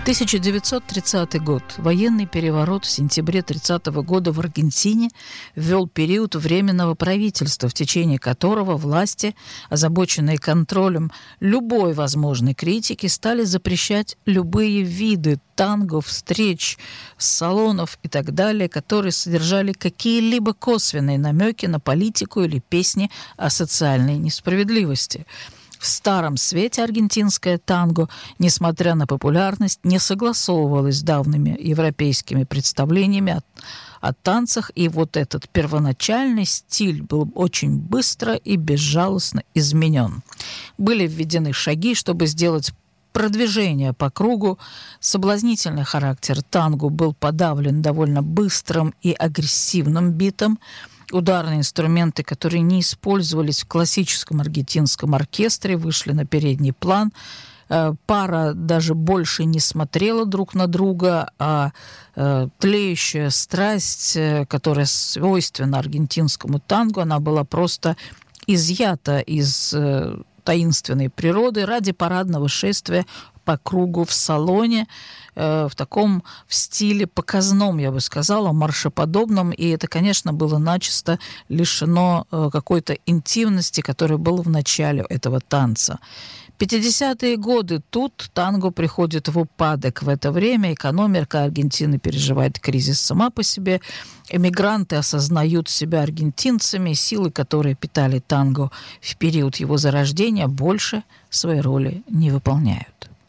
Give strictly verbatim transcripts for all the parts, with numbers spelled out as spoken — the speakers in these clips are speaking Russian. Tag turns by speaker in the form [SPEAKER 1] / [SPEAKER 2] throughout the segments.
[SPEAKER 1] тысяча девятьсот тридцатый год. Военный переворот в сентябре тридцатого года в Аргентине ввел период временного правительства, в течение которого власти, озабоченные контролем любой возможной критики, стали запрещать любые виды танго, встреч, салонов и так далее, которые содержали какие-либо косвенные намеки на политику или песни о социальной несправедливости. В старом свете аргентинское танго, несмотря на популярность, не согласовывалось с давними европейскими представлениями о, о танцах, и вот этот первоначальный стиль был очень быстро и безжалостно изменен. Были введены шаги, чтобы сделать продвижение по кругу. Соблазнительный характер танго был подавлен довольно быстрым и агрессивным битом. Ударные инструменты, которые не использовались в классическом аргентинском оркестре, вышли на передний план. Пара даже больше не смотрела друг на друга, а тлеющая страсть, которая свойственна аргентинскому танго, она была просто изъята из таинственной природы ради парадного шествия по кругу в салоне, э, в таком в стиле показном, я бы сказала, маршеподобном, и это, конечно, было начисто лишено э, какой-то интимности, которая была в начале этого танца. пятидесятые годы тут танго приходит в упадок. В это время экономика Аргентины переживает кризис сама по себе. Эмигранты осознают себя аргентинцами, силы, которые питали танго в период его зарождения, больше своей роли не выполняют.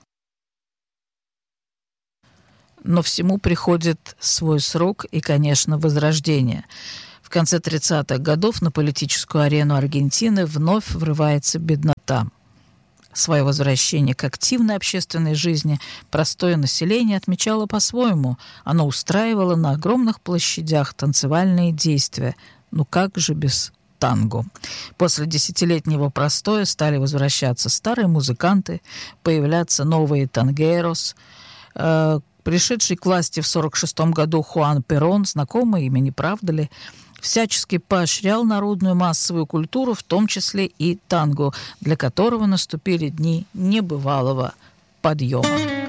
[SPEAKER 1] Но всему приходит свой срок и, конечно, возрождение. В конце тридцатых годов на политическую арену Аргентины вновь врывается беднота. Свое возвращение к активной общественной жизни простое население отмечало по-своему. Оно устраивало на огромных площадях танцевальные действия. Ну как же без танго? После десятилетнего простоя стали возвращаться старые музыканты, появляться новые тангерос. Э, пришедший к власти в сорок шестом году Хуан Перон, знакомое имя, не правда ли, всячески поощрял народную массовую культуру, в том числе и танго, для которого наступили дни небывалого подъема.